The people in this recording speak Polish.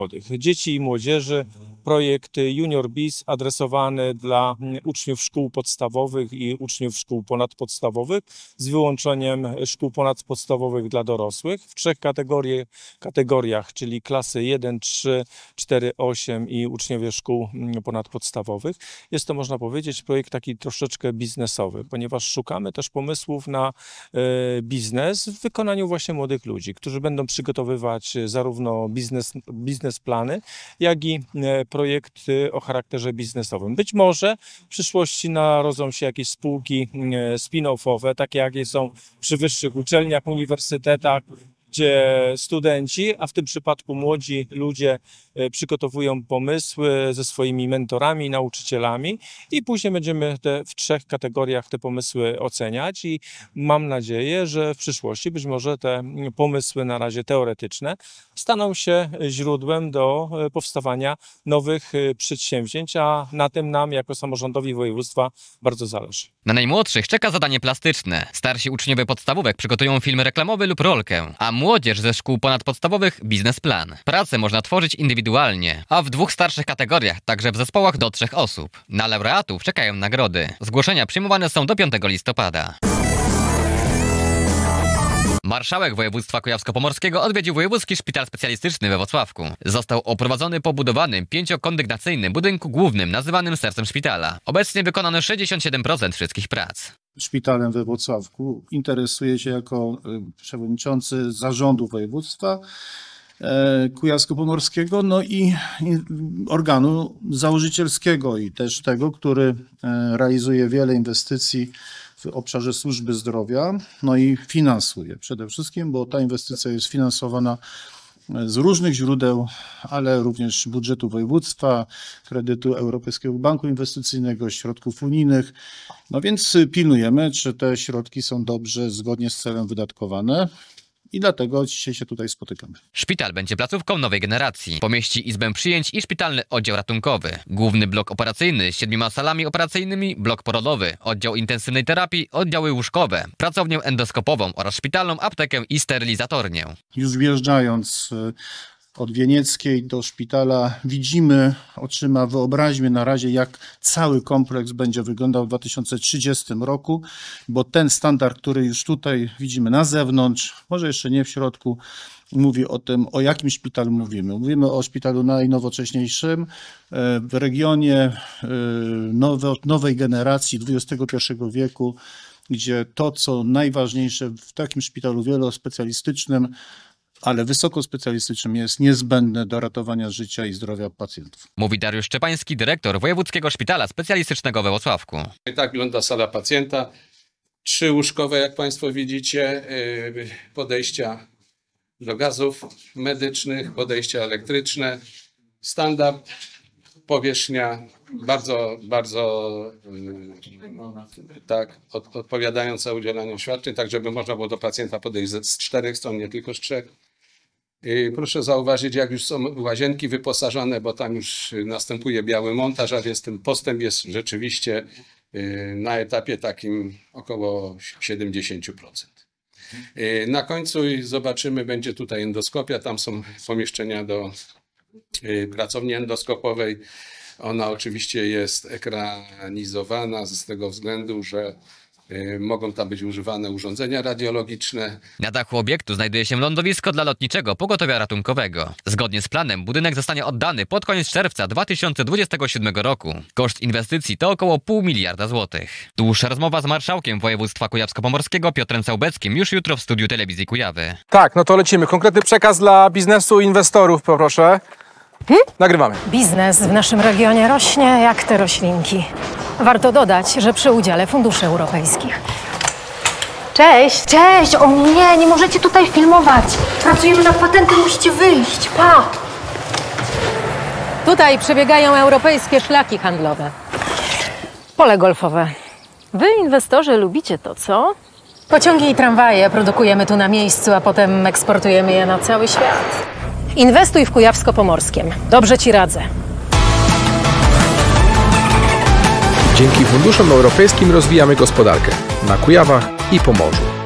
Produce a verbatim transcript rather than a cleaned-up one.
młodych, dzieci i młodzieży. Projekt Junior Biz adresowany dla uczniów szkół podstawowych i uczniów szkół ponadpodstawowych z wyłączeniem szkół ponadpodstawowych dla dorosłych w trzech kategorii, kategoriach, czyli klasy jeden, trzy, cztery, osiem i uczniowie szkół ponadpodstawowych. Jest to, można powiedzieć, projekt taki troszeczkę biznesowy, ponieważ szukamy też pomysłów na biznes w wykonaniu właśnie młodych ludzi, którzy będą przygotowywać zarówno biznes, biznesplany, jak i projekty o charakterze biznesowym. Być może w przyszłości narodzą się jakieś spółki spin-offowe, takie jakie są przy wyższych uczelniach, uniwersytetach, gdzie studenci, a w tym przypadku młodzi ludzie przygotowują pomysły ze swoimi mentorami, nauczycielami i później będziemy te, w trzech kategoriach te pomysły oceniać i mam nadzieję, że w przyszłości być może te pomysły na razie teoretyczne staną się źródłem do powstawania nowych przedsięwzięć, a na tym nam jako samorządowi województwa bardzo zależy. Na najmłodszych czeka zadanie plastyczne. Starsi uczniowie podstawówek przygotują film reklamowy lub rolkę, a młodzież ze szkół ponadpodstawowych biznesplan. Pracę można tworzyć indywidualnie, a w dwóch starszych kategoriach, także w zespołach do trzech osób. Na laureatów czekają nagrody. Zgłoszenia przyjmowane są do piątego listopada. Marszałek województwa kujawsko-pomorskiego odwiedził Wojewódzki Szpital Specjalistyczny we Włocławku. Został oprowadzony po budowanym pięciokondygnacyjnym budynku głównym nazywanym sercem szpitala. Obecnie wykonano sześćdziesiąt siedem procent wszystkich prac. Szpitalem we Włocławku interesuje się jako przewodniczący zarządu województwa kujawsko-pomorskiego, no i organu założycielskiego i też tego, który realizuje wiele inwestycji w obszarze służby zdrowia, no i finansuje przede wszystkim, bo ta inwestycja jest finansowana z różnych źródeł, ale również budżetu województwa, kredytu Europejskiego Banku Inwestycyjnego, środków unijnych. No więc pilnujemy, czy te środki są dobrze, zgodnie z celem wydatkowane. I dlatego dzisiaj się tutaj spotykamy. Szpital będzie placówką nowej generacji. Pomieści izbę przyjęć i szpitalny oddział ratunkowy. Główny blok operacyjny z siedmioma salami operacyjnymi, blok porodowy, oddział intensywnej terapii, oddziały łóżkowe, pracownię endoskopową oraz szpitalną aptekę i sterylizatornię. Już wjeżdżając od Wienieckiej do szpitala widzimy oczyma wyobraźmy na razie, jak cały kompleks będzie wyglądał w dwa tysiące trzydziestym roku, bo ten standard, który już tutaj widzimy na zewnątrz, może jeszcze nie w środku, mówi o tym, o jakim szpitalu mówimy. Mówimy o szpitalu najnowocześniejszym w regionie nowe, nowej generacji dwudziestego pierwszego wieku, gdzie to, co najważniejsze w takim szpitalu wielospecjalistycznym, ale wysokospecjalistycznym jest niezbędne do ratowania życia i zdrowia pacjentów. Mówi Dariusz Szczepański, dyrektor Wojewódzkiego Szpitala Specjalistycznego we Włocławku. I tak wygląda sala pacjenta. Trzy łóżkowe, jak Państwo widzicie, podejścia do gazów medycznych, podejścia elektryczne, standard, powierzchnia bardzo, bardzo tak, od, odpowiadająca udzielaniu świadczeń, tak żeby można było do pacjenta podejść z czterech stron, nie tylko z trzech. I proszę zauważyć, jak już są łazienki wyposażone, bo tam już następuje biały montaż, a więc ten postęp jest rzeczywiście na etapie takim około siedemdziesiąt procent. Na końcu zobaczymy, będzie tutaj endoskopia, tam są pomieszczenia do pracowni endoskopowej. Ona oczywiście jest ekranizowana z tego względu, że mogą tam być używane urządzenia radiologiczne. Na dachu obiektu znajduje się lądowisko dla lotniczego pogotowia ratunkowego. Zgodnie z planem budynek zostanie oddany pod koniec czerwca dwa tysiące dwudziestego siódmego roku. Koszt inwestycji to około pół miliarda złotych. Dłuższa rozmowa z marszałkiem województwa kujawsko-pomorskiego Piotrem Całbeckim już jutro w studiu Telewizji Kujawy. Tak, no to lecimy. Konkretny przekaz dla biznesu i inwestorów, poproszę. Hmm? Nagrywamy. Biznes w naszym regionie rośnie jak te roślinki. Warto dodać, że przy udziale funduszy europejskich. Cześć! Cześć! O nie, nie możecie tutaj filmować. Pracujemy nad patentem, musicie wyjść. Pa! Tutaj przebiegają europejskie szlaki handlowe. Pole golfowe. Wy, inwestorzy, lubicie to, co? Pociągi i tramwaje produkujemy tu na miejscu, a potem eksportujemy je na cały świat. Inwestuj w Kujawsko-Pomorskiem. Dobrze ci radzę. Dzięki funduszom europejskim rozwijamy gospodarkę na Kujawach i Pomorzu.